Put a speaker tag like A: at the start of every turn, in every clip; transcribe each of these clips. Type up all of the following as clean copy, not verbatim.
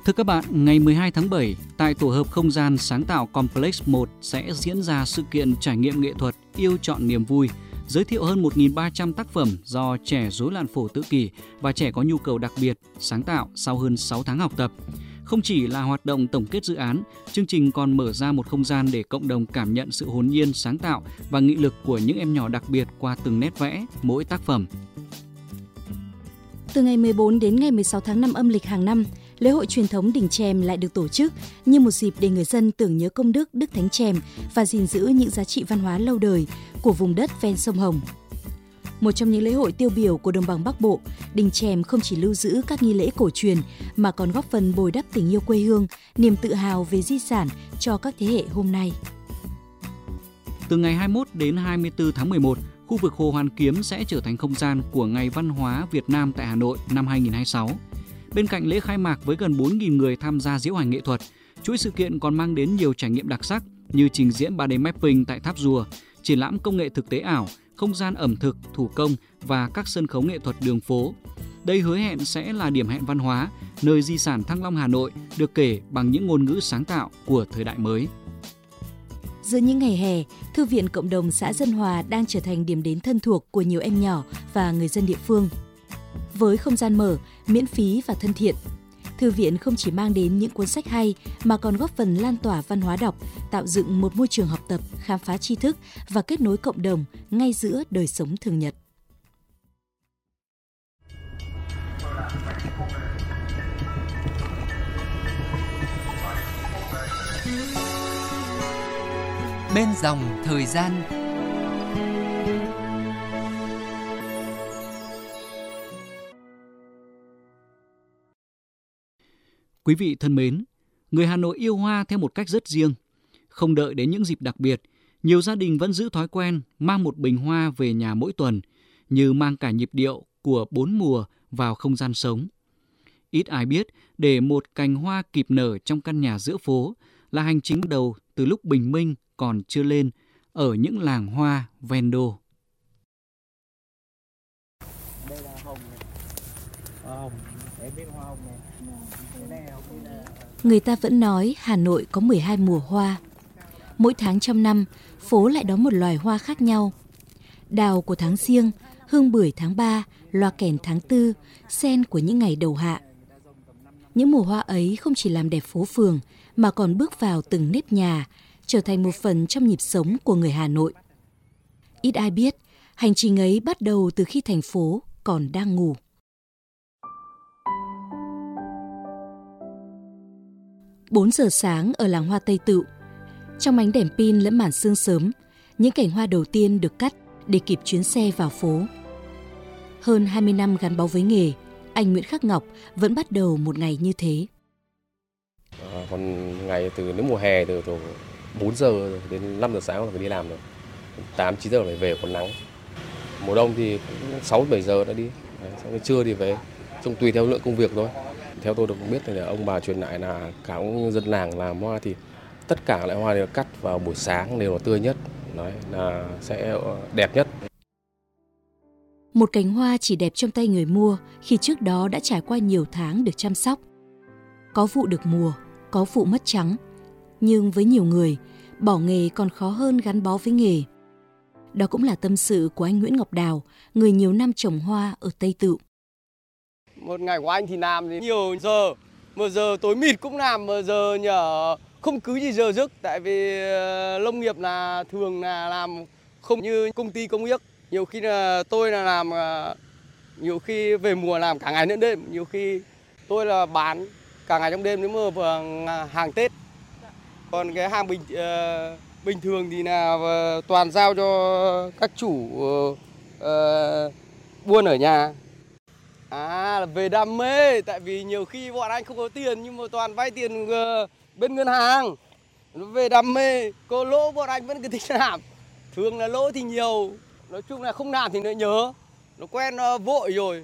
A: Thưa các bạn, ngày 12 tháng 7, tại tổ hợp không gian sáng tạo Complex 1 sẽ diễn ra sự kiện trải nghiệm nghệ thuật Yêu Chọn Niềm Vui, giới thiệu hơn 1.300 tác phẩm do trẻ rối loạn phổ tự kỷ và trẻ có nhu cầu đặc biệt sáng tạo sau hơn 6 tháng học tập. Không chỉ là hoạt động tổng kết dự án, chương trình còn mở ra một không gian để cộng đồng cảm nhận sự hồn nhiên, sáng tạo và nghị lực của những em nhỏ đặc biệt qua từng nét vẽ, mỗi tác phẩm.
B: Từ ngày 14 đến ngày 16 tháng 5 âm lịch hàng năm, lễ hội truyền thống Đình Chèm lại được tổ chức như một dịp để người dân tưởng nhớ công đức Đức Thánh Chèm và gìn giữ những giá trị văn hóa lâu đời của vùng đất ven sông Hồng. Một trong những lễ hội tiêu biểu của đồng bằng Bắc Bộ, Đình Chèm không chỉ lưu giữ các nghi lễ cổ truyền mà còn góp phần bồi đắp tình yêu quê hương, niềm tự hào về di sản cho các thế hệ hôm nay.
A: Từ ngày 21 đến 24 tháng 11, khu vực Hồ Hoàn Kiếm sẽ trở thành không gian của Ngày Văn hóa Việt Nam tại Hà Nội năm 2026. Bên cạnh lễ khai mạc với gần 4.000 người tham gia diễu hành nghệ thuật, chuỗi sự kiện còn mang đến nhiều trải nghiệm đặc sắc như trình diễn 3D mapping tại Tháp Rùa, triển lãm công nghệ thực tế ảo, không gian ẩm thực, thủ công và các sân khấu nghệ thuật đường phố. Đây hứa hẹn sẽ là điểm hẹn văn hóa, nơi di sản Thăng Long Hà Nội được kể bằng những ngôn ngữ sáng tạo của thời đại mới.
B: Giữa những ngày hè, Thư viện Cộng đồng xã Dân Hòa đang trở thành điểm đến thân thuộc của nhiều em nhỏ và người dân địa phương. Với không gian mở, miễn phí và thân thiện, thư viện không chỉ mang đến những cuốn sách hay mà còn góp phần lan tỏa văn hóa đọc, tạo dựng một môi trường học tập, khám phá tri thức và kết nối cộng đồng ngay giữa đời sống thường nhật.
C: Bên dòng thời gian.
A: Quý vị thân mến, người Hà Nội yêu hoa theo một cách rất riêng. Không đợi đến những dịp đặc biệt, nhiều gia đình vẫn giữ thói quen mang một bình hoa về nhà mỗi tuần, như mang cả nhịp điệu của 4 mùa vào không gian sống. Ít ai biết, để một cành hoa kịp nở trong căn nhà giữa phố là hành trình đầu từ lúc bình minh còn chưa lên ở những làng hoa ven đô.
D: Đây là hồng này. Hồng, em biết hoa hồng này.
B: Người ta vẫn nói Hà Nội có 12 mùa hoa. Mỗi tháng trong năm, phố lại đón một loài hoa khác nhau. Đào của tháng Giêng, hương bưởi tháng 3, loa kèn tháng 4, sen của những ngày đầu hạ. Những mùa hoa ấy không chỉ làm đẹp phố phường mà còn bước vào từng nếp nhà, trở thành một phần trong nhịp sống của người Hà Nội. Ít ai biết, hành trình ấy bắt đầu từ khi thành phố còn đang ngủ. Bốn giờ sáng ở làng hoa Tây Tựu, trong ánh đèn pin lẫn màn sương sớm, những cành hoa đầu tiên được cắt để kịp chuyến xe vào phố. Hơn 20 năm gắn bó với nghề, anh Nguyễn Khắc Ngọc vẫn bắt đầu một ngày như thế.
E: Còn ngày nếu mùa hè từ 4 giờ đến 5 giờ sáng là phải đi làm rồi. 8-9 giờ lại về còn nắng. Mùa đông thì 6-7 giờ đã đi. Xong đến trưa thì về. Trông tùy theo lượng công việc thôi. Theo tôi được biết là ông bà truyền lại là cả dân làng làm hoa thì tất cả loại hoa đều cắt vào buổi sáng đều là tươi nhất. Đấy là sẽ đẹp nhất.
B: Một cành hoa chỉ đẹp trong tay người mua khi trước đó đã trải qua nhiều tháng được chăm sóc. Có vụ được mùa, có vụ mất trắng. Nhưng với nhiều người, bỏ nghề còn khó hơn gắn bó với nghề. Đó cũng là tâm sự của anh Nguyễn Ngọc Đào, người nhiều năm trồng hoa ở Tây Tựu.
D: Một ngày của anh thì làm thì nhiều giờ, một giờ tối mịt cũng làm, một giờ nhờ không cứ gì giờ giấc. Tại vì nông nghiệp là thường là làm không như công ty công nghiệp. Nhiều khi là tôi là làm, nhiều khi về mùa làm cả ngày lẫn đêm. Nhiều khi tôi là bán cả ngày trong đêm nếu mà hàng Tết. Còn cái hàng bình thường thì là toàn giao cho các chủ buôn ở nhà. À, là về đam mê, tại vì nhiều khi bọn anh không có tiền nhưng mà toàn vay tiền bên ngân hàng. Về đam mê, có lỗ bọn anh vẫn cứ thích làm. Thường là lỗ thì nhiều, nói chung là không làm thì nó nhớ, nó quen nó vội rồi.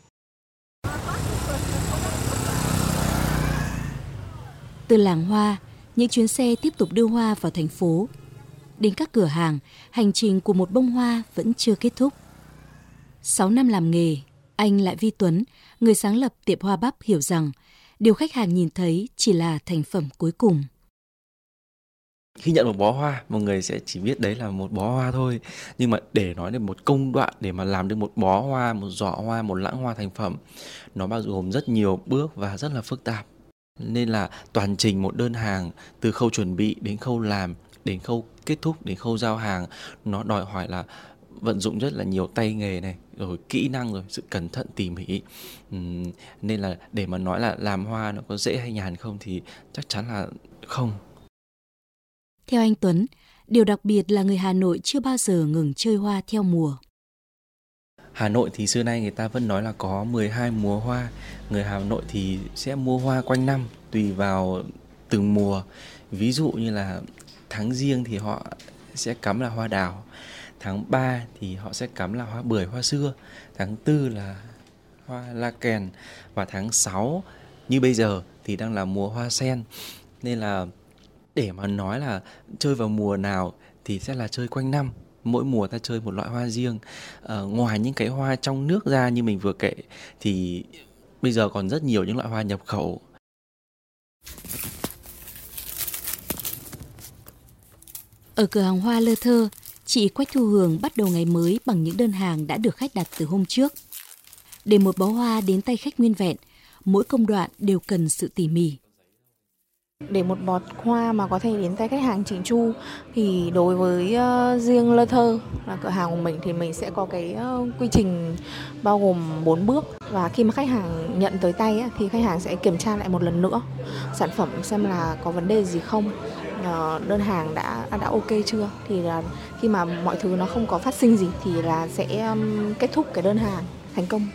B: Từ làng hoa, những chuyến xe tiếp tục đưa hoa vào thành phố. Đến các cửa hàng, hành trình của một bông hoa vẫn chưa kết thúc. 6 năm làm nghề, anh Lại Vi Tuấn, người sáng lập tiệm hoa bắp hiểu rằng Điều khách hàng nhìn thấy chỉ là thành phẩm cuối cùng.
F: Khi nhận một bó hoa, mọi người sẽ chỉ biết đấy là một bó hoa thôi. Nhưng mà để nói được một công đoạn để mà làm được một bó hoa, một giỏ hoa, một lẵng hoa thành phẩm, nó bao gồm rất nhiều bước và rất là phức tạp. Nên là toàn trình một đơn hàng, từ khâu chuẩn bị đến khâu làm, đến khâu kết thúc, đến khâu giao hàng, nó đòi hỏi là vận dụng rất là nhiều tay nghề này, rồi kỹ năng, rồi sự cẩn thận tỉ mỉ. Nên là để mà nói là làm hoa nó có dễ hay nhàn không thì chắc chắn là không.
B: Theo anh Tuấn, điều đặc biệt là người Hà Nội chưa bao giờ ngừng chơi hoa theo mùa.
F: Hà Nội thì xưa nay người ta vẫn nói là có 12 mùa hoa. Người Hà Nội thì sẽ mua hoa quanh năm tùy vào từng mùa. Ví dụ như là tháng Giêng thì họ sẽ cắm là hoa đào. Tháng 3 thì họ sẽ cắm là hoa bưởi, hoa sưa. Tháng 4 là hoa la kèn. Và tháng 6 như bây giờ thì đang là mùa hoa sen. Nên là để mà nói là chơi vào mùa nào thì sẽ là chơi quanh năm. Mỗi mùa ta chơi một loại hoa riêng. Ngoài những cái hoa trong nước ra như mình vừa kể thì bây giờ còn rất nhiều những loại hoa nhập khẩu.
B: Ở cửa hàng hoa Lơ Thơ, chị Quách Thu Hường bắt đầu ngày mới bằng những đơn hàng đã được khách đặt từ hôm trước. Để một bó hoa đến tay khách nguyên vẹn, mỗi công đoạn đều cần sự tỉ mỉ.
G: Để một bó hoa mà có thể đến tay khách hàng chỉnh chu thì đối với riêng Lơ Thơ là cửa hàng của mình thì mình sẽ có cái quy trình bao gồm 4 bước. Và khi mà khách hàng nhận tới tay thì khách hàng sẽ kiểm tra lại một lần nữa sản phẩm xem là có vấn đề gì không, đơn hàng đã ok chưa. Thì là khi mà mọi thứ nó không có phát sinh gì thì là sẽ kết thúc cái đơn hàng thành công.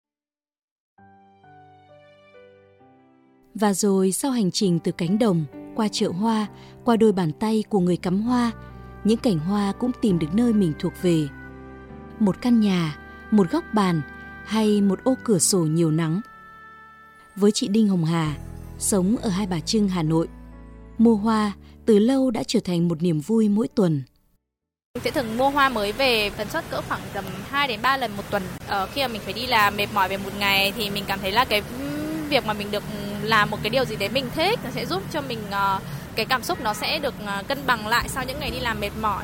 B: Và rồi sau hành trình từ cánh đồng, qua chợ hoa, qua đôi bàn tay của người cắm hoa, những cành hoa cũng tìm được nơi mình thuộc về. Một căn nhà, một góc bàn hay một ô cửa sổ nhiều nắng. Với chị Đinh Hồng Hà, sống ở Hai Bà Trưng, Hà Nội, mua hoa từ lâu đã trở thành một niềm vui mỗi tuần.
H: Mình sẽ thường mua hoa mới về tần suất cỡ khoảng tầm 2 đến 3 lần một tuần. Khi mà mình phải đi làm mệt mỏi về một ngày thì mình cảm thấy là cái việc mà mình được làm một cái điều gì đấy mình thích nó sẽ giúp cho mình cái cảm xúc nó sẽ được cân bằng lại sau những ngày đi làm mệt mỏi.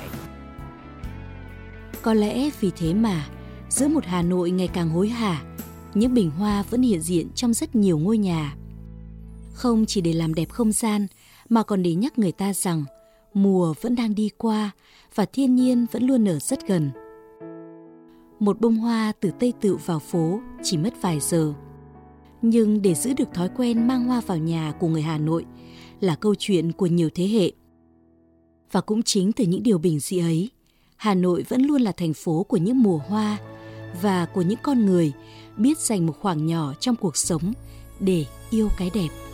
B: Có lẽ vì thế mà giữa một Hà Nội ngày càng hối hả, những bình hoa vẫn hiện diện trong rất nhiều ngôi nhà. Không chỉ để làm đẹp không gian mà còn để nhắc người ta rằng mùa vẫn đang đi qua và thiên nhiên vẫn luôn nở rất gần. Một bông hoa từ Tây Tựu vào phố chỉ mất vài giờ. Nhưng để giữ được thói quen mang hoa vào nhà của người Hà Nội là câu chuyện của nhiều thế hệ. Và cũng chính từ những điều bình dị ấy, Hà Nội vẫn luôn là thành phố của những mùa hoa và của những con người biết dành một khoảng nhỏ trong cuộc sống để yêu cái đẹp.